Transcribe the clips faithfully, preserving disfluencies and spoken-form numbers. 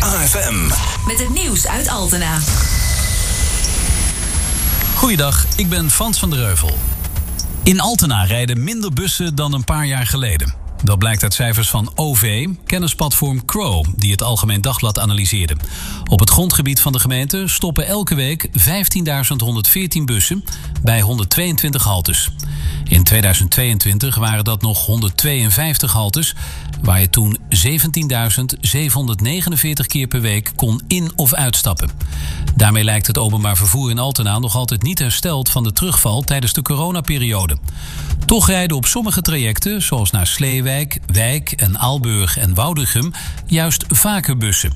A F M. Met het nieuws uit Altena. Goeiedag, ik ben Frans van der Heuvel. In Altena rijden minder bussen dan een paar jaar geleden. Dat blijkt uit cijfers van O V, kennisplatform Crow, die het Algemeen Dagblad analyseerde. Op het grondgebied van de gemeente stoppen elke week vijftienduizend honderdveertien bussen bij honderdtweeëntwintig haltes. In tweeduizend tweeëntwintig waren dat nog honderdtweeënvijftig haltes, waar je toen zeventienduizend zevenhonderdnegenenveertig keer per week kon in- of uitstappen. Daarmee lijkt het openbaar vervoer in Altena nog altijd niet hersteld van de terugval tijdens de coronaperiode. Toch rijden op sommige trajecten, zoals naar Sleewijk, Wijk en Aalburg en Woudrichem, juist vaker bussen.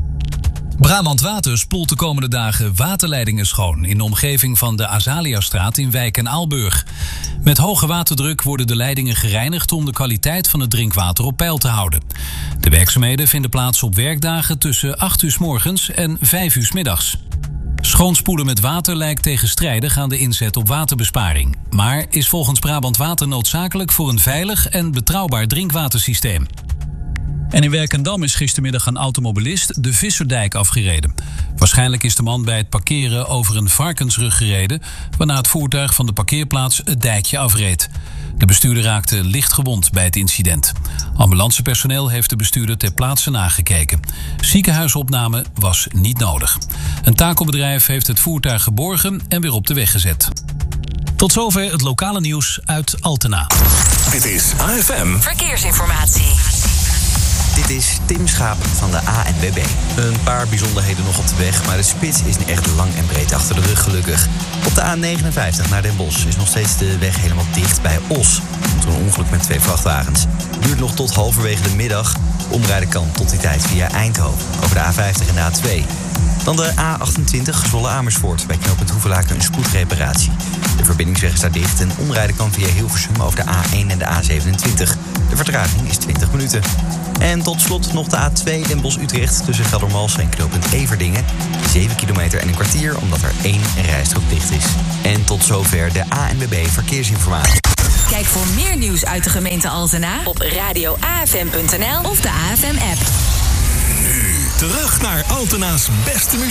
Brabant Water spoelt de komende dagen waterleidingen schoon in de omgeving van de Azaliastraat in Wijk en Aalburg. Met hoge waterdruk worden de leidingen gereinigd om de kwaliteit van het drinkwater op peil te houden. De werkzaamheden vinden plaats op werkdagen tussen acht uur 's morgens en vijf uur 's middags. Schoonspoelen met water lijkt tegenstrijdig aan de inzet op waterbesparing, maar is volgens Brabant Water noodzakelijk voor een veilig en betrouwbaar drinkwatersysteem. En in Werkendam is gistermiddag een automobilist de Visserdijk afgereden. Waarschijnlijk is de man bij het parkeren over een varkensrug gereden, waarna het voertuig van de parkeerplaats het dijkje afreed. De bestuurder raakte licht gewond bij het incident. Ambulancepersoneel heeft de bestuurder ter plaatse nagekeken. Ziekenhuisopname was niet nodig. Een takelbedrijf heeft het voertuig geborgen en weer op de weg gezet. Tot zover het lokale nieuws uit Altena. Dit is A F M Verkeersinformatie. Dit is Tim Schaap van de A N W B. Een paar bijzonderheden nog op de weg, maar de spits is nu echt lang en breed achter de rug gelukkig. Op de A negenenvijftig naar Den Bosch is nog steeds de weg helemaal dicht bij Os. Door een ongeluk met twee vrachtwagens. Duurt nog tot halverwege de middag. Omrijden kan tot die tijd via Eindhoven over de A vijftig en de A twee. Dan de A achtentwintig Zwolle-Amersfoort. Bij knooppunt Hoevelaken een spoedreparatie. De verbindingsweg is daar dicht en omrijden kan via Hilversum over de A één en de A zevenentwintig. De vertraging is twintig minuten. En tot slot nog de A twee Den Bosch-Utrecht tussen Geldermalsen en knooppunt Everdingen. zeven kilometer en een kwartier omdat er één rijstrook dicht is. En tot zover de A N W B Verkeersinformatie. Kijk voor meer nieuws uit de gemeente Altena op radio a f m punt n l of de A F M-app. Nu terug naar Altena's beste muziek.